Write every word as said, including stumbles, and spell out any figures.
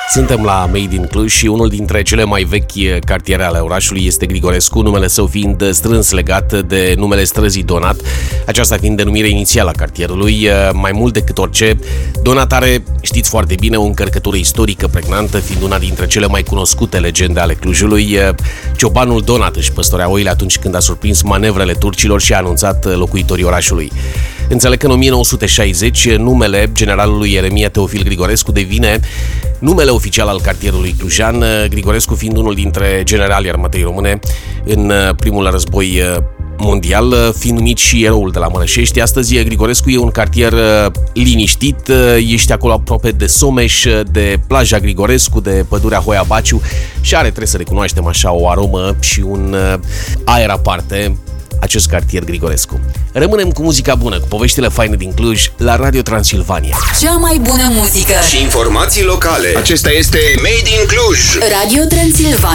Suntem la Made in Cluj și unul dintre cele mai vechi cartiere ale orașului este Grigorescu, numele său fiind strâns legat de numele străzii Donat, aceasta fiind denumirea inițială a cartierului. Mai mult decât orice, Donat are, știți foarte bine, o încărcătură istorică pregnantă, fiind una dintre cele mai cunoscute legende ale Clujului. Ciobanul Donat își păstorea oile atunci când a surprins manevrele turcilor și a anunțat locuitorii orașului. Înțeleg că în o mie nouă sute șaizeci numele generalului Ieremia Teofil Grigorescu devine numele oficial al cartierului clujan, Grigorescu fiind unul dintre generalii armatei române în primul război mondial, fiind numit și eroul de la Mărășești. Astăzi Grigorescu e un cartier liniștit, ești acolo aproape de Someș, de plaja Grigorescu, de pădurea Hoia Baciu și are, trebuie să recunoaștem așa, o aromă și un aer aparte acest cartier Grigorescu. Rămânem cu muzica bună, cu poveștile faine din Cluj, la Radio Transilvania. Cea mai bună muzică și informații locale. Acesta este Made in Cluj. Radio Transilvania.